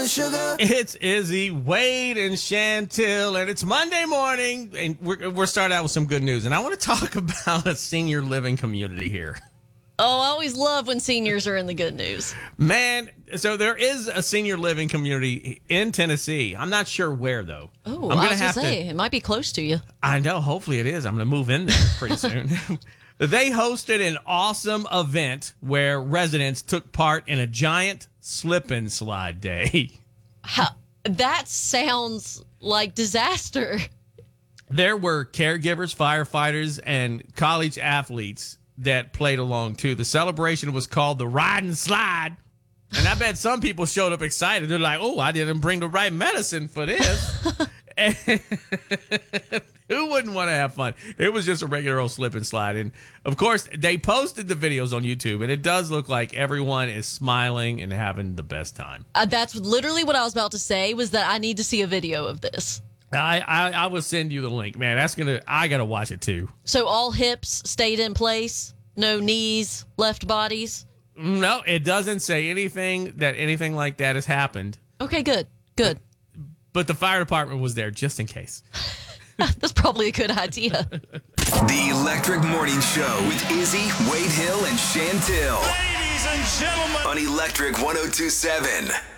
and sugar. It's Izzy, Wade, and Chantil, and it's Monday morning, and we're starting out with some good news. And I want to talk about a senior living community here. Oh, I always love when seniors are in the good news. Man, so there is a senior living community in Tennessee. I'm not sure where, though. Oh, I was going to say, it might be close to you. I know. Hopefully it is. I'm going to move in there pretty soon. They hosted an awesome event where residents took part in a giant slip and slide day. That sounds like disaster. There were caregivers, firefighters, and college athletes that played along too. The celebration was called the Ride and Slide. And I bet some people showed up excited. They're like, oh, I didn't bring the right medicine for this. Who wouldn't want to have fun? It was just a regular old slip and slide. And of course, they posted the videos on YouTube, and it does look like everyone is smiling and having the best time. That's literally what I was about to say, was that I need to see a video of this. I will send you the link, man. I gotta watch it too. So all hips stayed in place, no knees, left bodies. No, it doesn't say anything like that has happened. Okay, good. But the fire department was there just in case. That's probably a good idea. The Electric Morning Show with Izzy, Wade Hill, and Chantil. Ladies and gentlemen. On Electric 102.7.